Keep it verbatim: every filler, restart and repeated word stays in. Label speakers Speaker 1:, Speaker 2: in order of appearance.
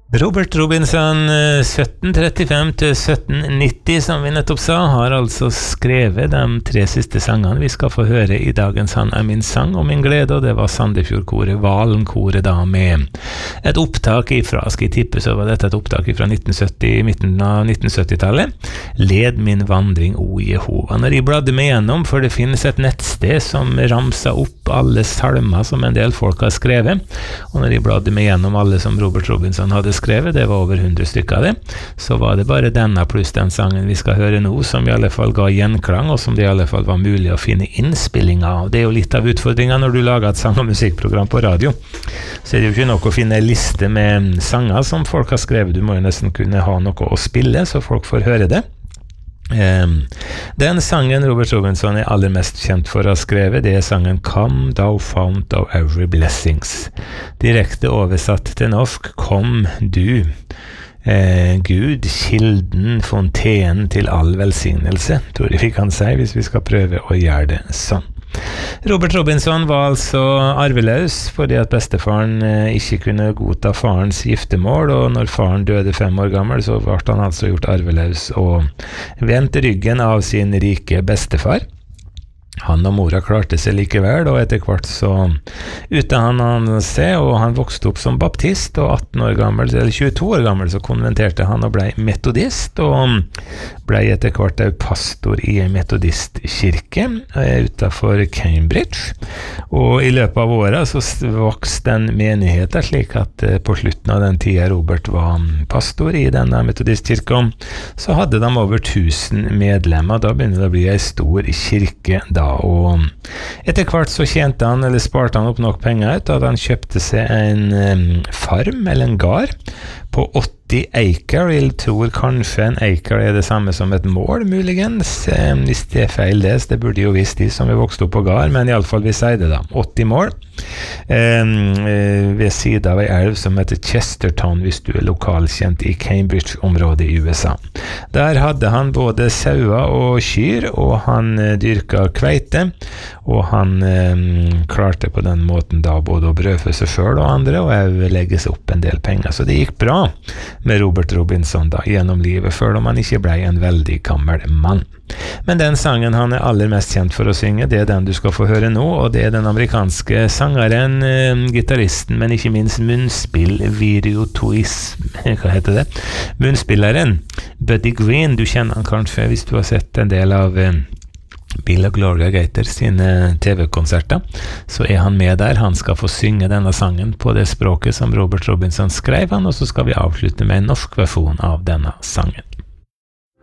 Speaker 1: Robert Robinson, sytten trettifem til sytten nitti, som vi nettopp sa, har altså skrevet de tre siste sangene vi skal få høre i dagens Han er min sang og min glede, og det var Sandefjord-koret, Valen-koret da, med et opptak ifra, skal jeg tippe, så var dette et opptak ifra nitten sytti, midten av nitten sytti-tallet. Led min vandring, o Jehova. Når jeg bladde meg gjennom, for det finnes et nettsted som ramser opp alle salmer som en del folk har skrevet, og når jeg bladde meg gjennom alle som Robert Robinson hadde skrevet, det var over hundre stykker av det, så var det bare denne pluss den sangen vi skal høre nå, som i alle fall ga gjenklang, og som det i alle fall var mulig å finne innspilling av. Det er jo litt av utfordringen når du lager et sang- og musikkprogram på radio, så er det jo ikke nok å finne en liste med sanger som folk har skrevet. Du må jo nesten kunne ha noe å spille, så folk får høre det. Um, den sangen Robert Robinson er aller mest kjent for å ha skrevet, det er sangen Come thou fount of every blessings, direkte oversatt til norsk Kom du, eh, Gud, kilden, fontenen til all velsignelse, tror jeg vi kan si, hvis vi skal prøve å gjøre det sånn. Robert Robinson var altså arveløs fordi at bestefaren eh, ikke kunne godta farens giftemål, og når faren døde fem år gammel, så ble han altså gjort arveløs og vendte ryggen av sin rike bestefar. Han og mora klarte seg likevel, og etter hvert så utdannet han seg, og han vokste opp som baptist, og atten år gammel, eller tjueto år gammel, så konventerte han og ble metodist, og ble etter hvert også pastor i en metodistkirke utenfor Cambridge. Og i løpet av året så vokste den menigheten, slik at på slutten av den tida Robert var pastor i denne metodistkirken, så hadde de over tusen medlemmer. Da begynte det å bli en stor kirke da, og etter hvert så tjente han, eller sparte han opp nok penger ut, at han kjøpte seg en um, farm, eller en gard, på åtti acre. Jeg tror kanskje en acre er det samme som et mål, muligens. Eh, hvis det er feil det, det burde jo visst de som er vokst opp på gard, men i alle fall vi sier det da, åtti mål. Eh, ved siden av en elv som heter Chesterton, hvis du er lokalkjent i Cambridge-området i U S A. Der hadde han både sauer og kyr, og han eh, dyrka kveite, og han eh, klarte på den måten da både å brødfø seg selv og andre, og også legge seg opp en del penger. Så det gikk bra med Robert Robinson da, gjennom livet, før om han ikke ble en veldig gammel mann. Men den sangen han er aller mest kjent for å synge, det er den du skal få høre nå, og det er den amerikanske sangeren, eh, gitaristen, men ikke minst munnspill-virtuoism, hva heter det? Munnspilleren, Buddy Green. Du kjenner han kanskje hvis du har sett en del av eh, Bill og Gloria Gator sine T V-konserter, så er han med der. Han skal få synge denne sangen på det språket som Robert Robinson skrev han, og så skal vi avslutte med en norsk versjon av denne sangen.